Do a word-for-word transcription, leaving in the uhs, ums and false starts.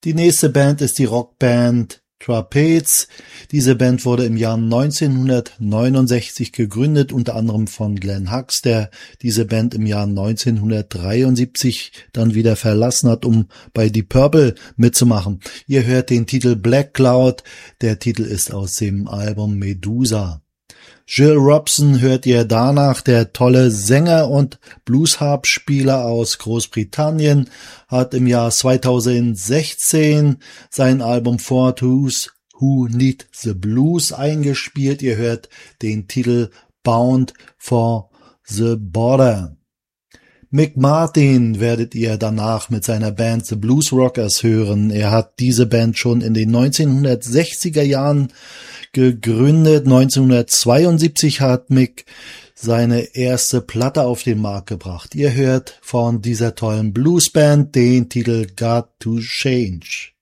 Die nächste Band ist die Rockband Trapeze. Diese Band wurde im Jahr neunzehnhundertneunundsechzig gegründet, unter anderem von Glenn Hughes, der diese Band im Jahr neunzehnhundertdreiundsiebzig dann wieder verlassen hat, um bei Deep Purple mitzumachen. Ihr hört den Titel Black Cloud. Der Titel ist aus dem Album Medusa. Gil Robson hört ihr danach, der tolle Sänger und Bluesharp-Spieler aus Großbritannien, hat im Jahr zweitausendsechzehn sein Album For Those Who Need the Blues eingespielt. Ihr hört den Titel Bound for the Border. Mick Martin werdet ihr danach mit seiner Band The Blues Rockers hören. Er hat diese Band schon in den neunzehnhundertsechziger Jahren gegründet. neunzehnhundertzweiundsiebzig hat Mick seine erste Platte auf den Markt gebracht. Ihr hört von dieser tollen Bluesband den Titel Got to Change.